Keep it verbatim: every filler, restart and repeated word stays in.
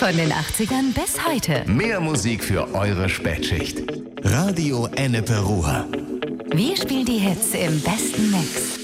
Von den achtzigern bis heute. Mehr Musik für eure Spätschicht. Radio Ennepe Ruhr. Wir spielen die Hits im besten Mix.